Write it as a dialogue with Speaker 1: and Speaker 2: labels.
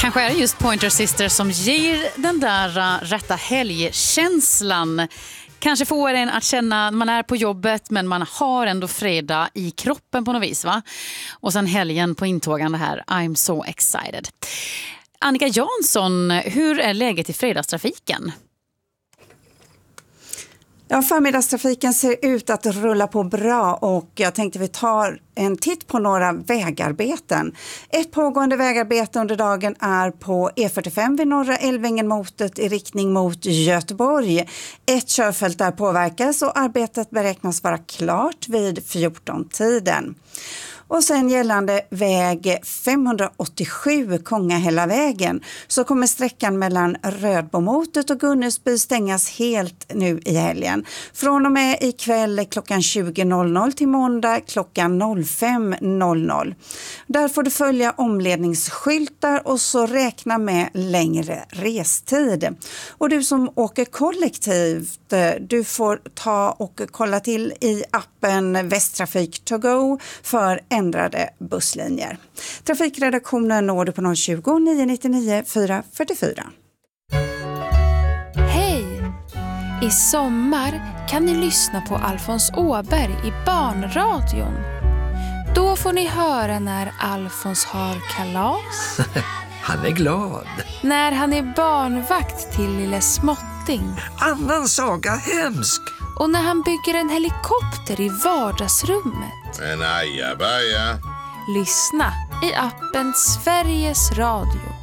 Speaker 1: Kanske är det just Pointer Sisters som ger den där rätta helgkänslan. Kanske får en att känna att man är på jobbet men man har ändå fredag i kroppen på något vis, va? Och sen helgen på intågande här. I'm so excited. Annika Jansson, hur är läget i fredagstrafiken?
Speaker 2: Ja, förmiddagstrafiken ser ut att rulla på bra och jag tänkte vi tar en titt på några vägarbeten. Ett pågående vägarbete under dagen är på E45 vid Norra Älvängen-motet i riktning mot Göteborg. Ett körfält där påverkas och arbetet beräknas vara klart vid 14-tiden. Och sen gällande väg 587 Kongahällavägen så kommer sträckan mellan Rödbomotet och Gunnesby stängas helt nu i helgen. Från och med ikväll klockan 20.00 till måndag klockan 05.00. Där får du följa omledningsskyltar och så räkna med längre restid. Och du som åker kollektivt, du får ta och kolla till i appen Västtrafik to go för ändrade busslinjer. Trafikredaktionen når du på 020-999 444.
Speaker 3: Hej! I sommar kan ni lyssna på Alfons Åberg i Barnradion. Då får ni höra när Alfons har kalas.
Speaker 4: Han är glad.
Speaker 3: När han är barnvakt till lille Småtting.
Speaker 4: Annan saga hemsk.
Speaker 3: Och när han bygger en helikopter i vardagsrummet.
Speaker 5: En ajabaja.
Speaker 3: Lyssna i appen Sveriges Radio.